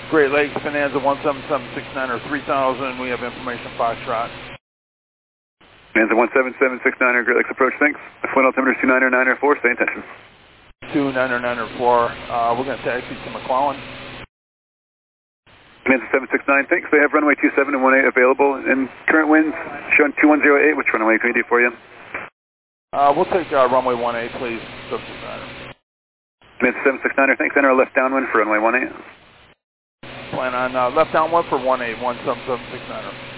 Great Lakes, Bonanza 17769 or 3000, we have information Foxtrot. Bonanza 17769 Great Lakes approach, thanks. Wind altimeter 29904, stay in tension. 29904, we're going to taxi to McClellan. Bonanza 769, thanks. They have runway 27 and 18 available, and current winds showing 2108. Which runway can we do for you? We'll take runway 18, please, 769. Bonanza 769, thanks. Enter a left downwind for runway 18. Plan on left downwind for 18, 17769.